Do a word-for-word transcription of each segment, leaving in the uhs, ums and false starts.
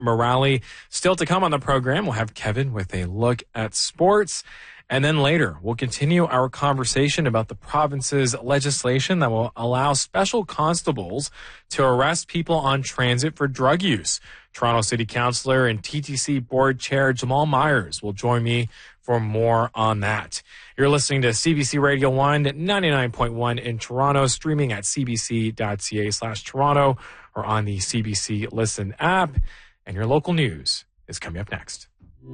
Morale. Still to come on the program, we'll have Kevin with a look at sports. And then later, we'll continue our conversation about the province's legislation that will allow special constables to arrest people on transit for drug use. Toronto City Councillor and T T C Board Chair Jamal Myers will join me for more on that. You're listening to C B C Radio one, ninety-nine point one in Toronto, streaming at cbc.ca slash Toronto or on the C B C Listen app. And your local news is coming up next.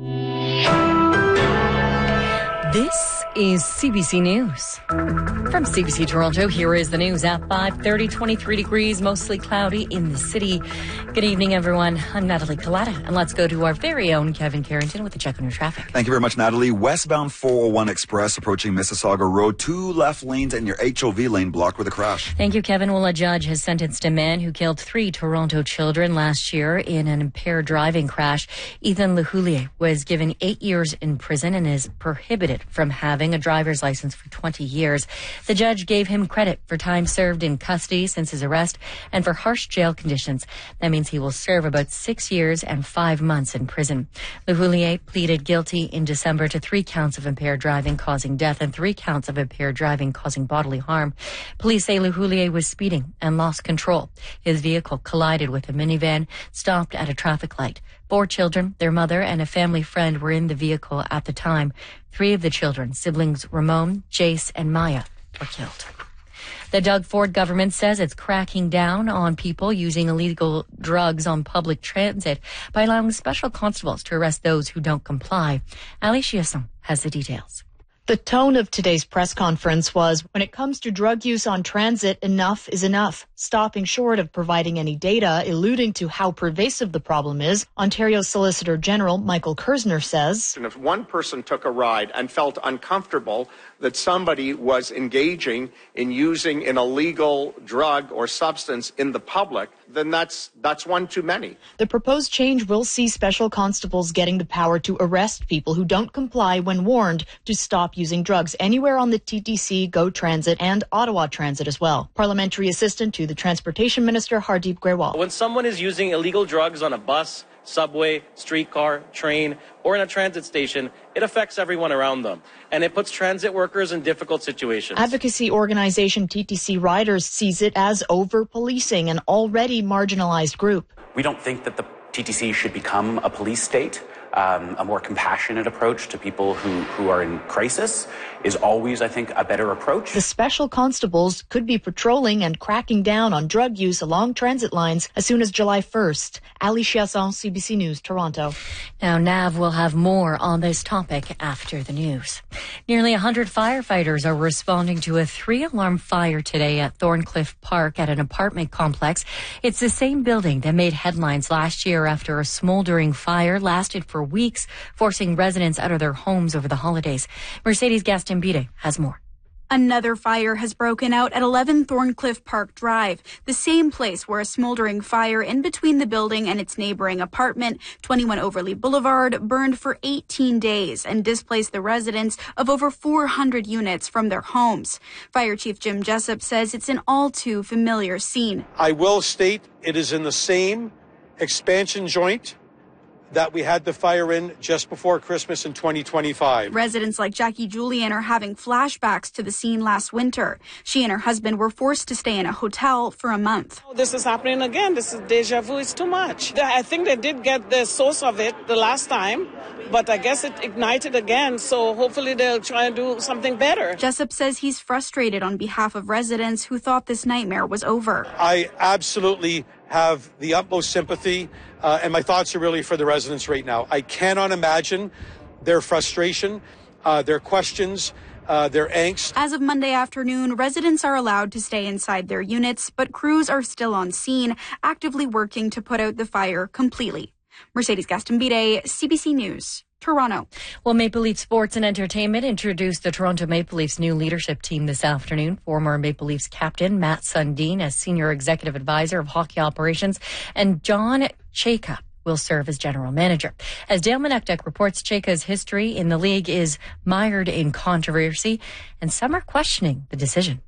This is C B C News. From C B C Toronto, here is the news at five thirty, twenty-three degrees, mostly cloudy in the city. Good evening, everyone. I'm Natalie Collada, and let's go to our very own Kevin Carrington with a check on your traffic. Thank you very much, Natalie. Westbound four oh one Express approaching Mississauga Road. Two left lanes and your H O V lane blocked with a crash. Thank you, Kevin. Well, a judge has sentenced a man who killed three Toronto children last year in an impaired driving crash. Ethan Lehoulier was given eight years in prison and is prohibited from having a driver's license for twenty years. The judge gave him credit for time served in custody since his arrest and for harsh jail conditions. That means he will serve about six years and five months in prison. Lehoulier pleaded guilty in December to three counts of impaired driving causing death and three counts of impaired driving causing bodily harm. Police say Lehoulier was speeding and lost control. His vehicle collided with a minivan, stopped at a traffic light. Four children, their mother, and a family friend were in the vehicle at the time. Three of the children, siblings Ramon, Jace, and Maya, were killed. The Doug Ford government says it's cracking down on people using illegal drugs on public transit by allowing special constables to arrest those who don't comply. Ali Chiasson has the details. The tone of today's press conference was, when it comes to drug use on transit, enough is enough. Stopping short of providing any data, alluding to how pervasive the problem is, Ontario Solicitor General Michael Kersner says, and if one person took a ride and felt uncomfortable that somebody was engaging in using an illegal drug or substance in the public, then that's that's one too many. The proposed change will see special constables getting the power to arrest people who don't comply when warned to stop using drugs anywhere on the T T C, GO Transit, and Ottawa Transit as well. Parliamentary Assistant to the Transportation Minister Hardeep Grewal. When someone is using illegal drugs on a bus, subway, streetcar, train, or in a transit station, it affects everyone around them. And it puts transit workers in difficult situations. Advocacy organization T T C Riders sees it as over-policing an already marginalized group. We don't think that the T T C should become a police state. Um, a more compassionate approach to people who, who are in crisis is always, I think, a better approach. The special constables could be patrolling and cracking down on drug use along transit lines as soon as July first. Ali Chiasson, C B C News, Toronto. Now, Nav will have more on this topic after the news. Nearly one hundred firefighters are responding to a three-alarm fire today at Thorncliffe Park at an apartment complex. It's the same building that made headlines last year after a smoldering fire lasted for weeks, forcing residents out of their homes over the holidays. Mercedes Gastambide has more. Another fire has broken out at eleven Thorncliffe Park Drive, the same place where a smoldering fire in between the building and its neighboring apartment, twenty-one Overlea Boulevard, burned for eighteen days and displaced the residents of over four hundred units from their homes. Fire Chief Jim Jessup says it's an all too familiar scene. I will state it is in the same expansion joint that we had the fire in just before Christmas in twenty twenty-five. Residents like Jackie Julian are having flashbacks to the scene last winter. She and her husband were forced to stay in a hotel for a month. This is happening again. This is deja vu. It's too much. I think they did get the source of it the last time, but I guess it ignited again, so hopefully they'll try and do something better. Jessup says he's frustrated on behalf of residents who thought this nightmare was over. I absolutely have the utmost sympathy, uh, and my thoughts are really for the residents right now. I cannot imagine their frustration, uh, their questions, uh, their angst. As of Monday afternoon, residents are allowed to stay inside their units, but crews are still on scene, actively working to put out the fire completely. Mercedes Gastambide, C B C News, Toronto. Well, Maple Leaf Sports and Entertainment introduced the Toronto Maple Leafs new leadership team this afternoon. Former Maple Leafs captain Matt Sundin as Senior Executive Advisor of Hockey Operations, and John Chayka will serve as general manager. As Dale Menekdek reports, Chayka's history in the league is mired in controversy, and some are questioning the decision.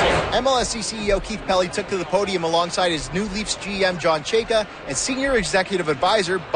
M L S C C E O Keith Pelley took to the podium alongside his new Leafs G M John Chayka and Senior Executive Advisor